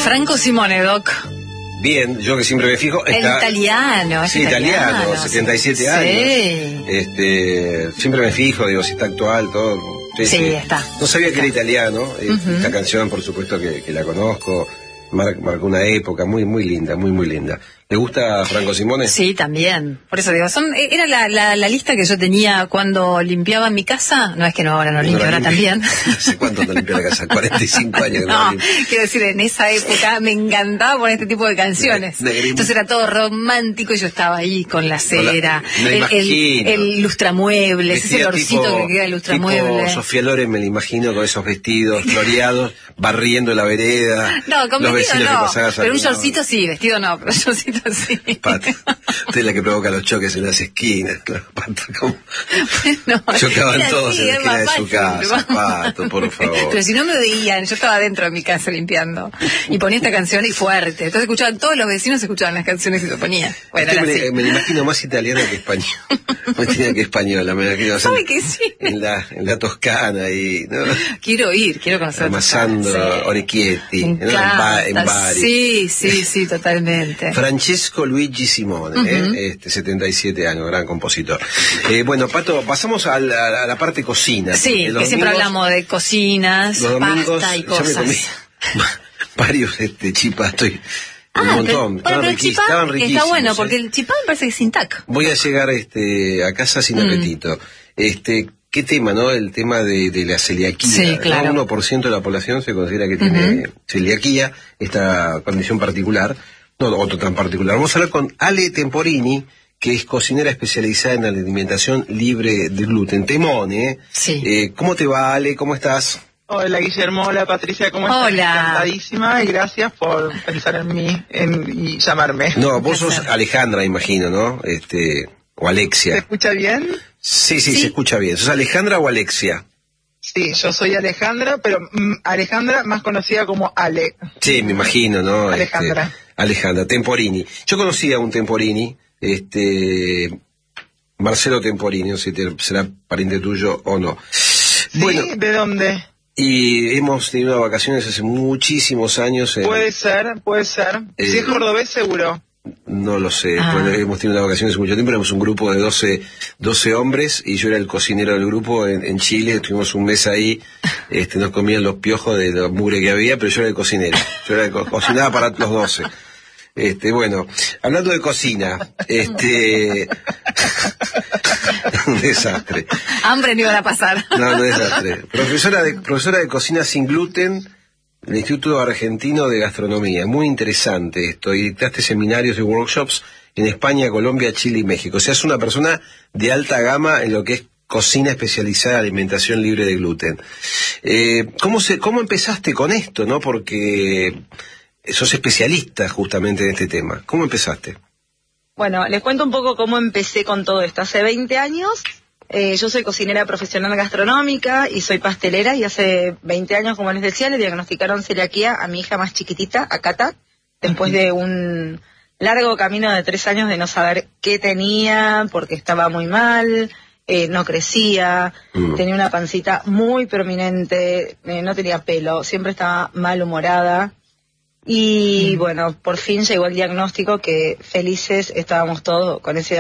Franco Simone, Doc. Bien, yo que siempre me fijo... El italiano, sí, italiano, 77 años. Siempre me fijo, digo, si está actual, todo. Sí, está. No sabía que era italiano. Esta canción, por supuesto, que la conozco. Marcó una época muy, muy linda, muy, muy linda. ¿Le gusta Franco Simone? Sí, también. Por eso digo, era la lista que yo tenía cuando limpiaba mi casa. No es que no, ahora no limpio, ahora también. ¿Hace cuánto no limpia la casa? 45 años que no limpio. Quiero decir, en esa época me encantaba poner este tipo de canciones. Entonces era todo romántico y yo estaba ahí con la cera, el lustramuebles, ese olorcito que queda el lustramueble. Tipo Sofía Loren me lo imagino con esos vestidos floreados, barriendo la vereda. No, con vestido no, pero un shortcito sí, vestido no, pero un shortcito sí. Pato, usted es la que provoca los choques en las esquinas, claro, Pato, ¿cómo? Bueno, chocaban todos en la esquina de su casa, Pato, por favor. Pero si no me veían, yo estaba dentro de mi casa limpiando y ponía esta canción y fuerte, entonces escuchaban, todos los vecinos escuchaban las canciones y se ponía. Bueno, me lo imagino más italiana que española, más italiana que española, me imagino. ¿Sabe que sí? En la Toscana y... ¿no? Quiero conocer. Amasando Orecchietti, en Bari. Sí, totalmente. Francesco Luigi Simone, 77 años, gran compositor. Bueno, Pato, pasamos a la parte cocina. Sí, que siempre hablamos de cocinas, pasta y cosas. Yo me comí varios chipas, un montón. Estaban riquísimos. Está bueno, porque el chipá me parece que es sin tac. Voy a llegar a casa sin apetito. ¿Qué tema, no? El tema de la celiaquía. Sí, claro. ¿No? 1% de la población se considera que tiene celiaquía, esta condición particular, no otro tan particular. Vamos a hablar con Ale Temporini, que es cocinera especializada en la alimentación libre de gluten. Temón, ¿eh? Sí. ¿Cómo te va, Ale? ¿Cómo estás? Hola, Guillermo. Hola, Patricia. ¿Cómo estás? Hola. Encantadísima y gracias por pensar en mí y llamarme. No, vos sos Alejandra, imagino, ¿no? O Alexia. ¿Se escucha bien? Sí, se escucha bien. ¿Sos Alejandra o Alexia? Sí, yo soy Alejandra, pero Alejandra más conocida como Ale. Sí, me imagino, ¿no? Alejandra. Alejandra, Temporini. Yo conocí a un Temporini, Marcelo Temporini, no sé si será pariente tuyo o no. ¿Sí? Bueno, ¿De dónde? Y hemos tenido vacaciones hace muchísimos años. Puede ser. Si es cordobés, seguro. No lo sé, hemos tenido vacaciones hace mucho tiempo, éramos un grupo de 12 hombres y yo era el cocinero del grupo en Chile, estuvimos un mes ahí, nos comían los piojos de la mugre que había, pero yo era el cocinero, cocinaba para los 12. Bueno, hablando de cocina, un desastre. Hambre no iban a pasar. No, un desastre. Profesora de cocina sin gluten, el Instituto Argentino de Gastronomía. Muy interesante esto. Y dictaste seminarios y workshops en España, Colombia, Chile y México. O sea, es una persona de alta gama en lo que es cocina especializada, alimentación libre de gluten. ¿Cómo empezaste con esto, no? Porque sos especialista justamente en este tema. ¿Cómo empezaste? Bueno, les cuento un poco cómo empecé con todo esto. Hace 20 años... yo soy cocinera profesional gastronómica y soy pastelera y hace 20 años, como les decía, le diagnosticaron celiaquía a mi hija más chiquitita, a Cata, después de un largo camino de 3 años de no saber qué tenía, porque estaba muy mal, no crecía, tenía una pancita muy prominente, no tenía pelo, siempre estaba malhumorada. Y bueno, por fin llegó el diagnóstico que felices estábamos todos con ese